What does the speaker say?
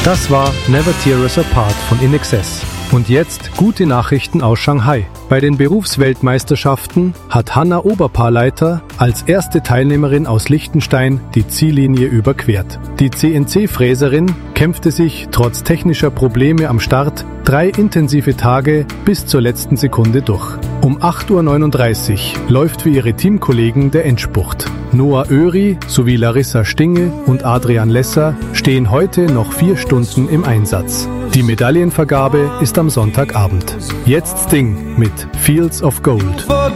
Das war Never Tear Us Apart von INXS. Und jetzt gute Nachrichten aus Shanghai. Bei den Berufsweltmeisterschaften hat Hanna Oberpaarleiter als erste Teilnehmerin aus Liechtenstein die Ziellinie überquert. Die CNC-Fräserin kämpfte sich trotz technischer Probleme am Start 3 intensive Tage bis zur letzten Sekunde durch. Um 8:39 Uhr läuft für ihre Teamkollegen der Endspurt. Noah Öri sowie Larissa Stinge und Adrian Lesser stehen heute noch 4 Stunden im Einsatz. Die Medaillenvergabe ist am Sonntagabend. Jetzt Sting mit Fields of Gold.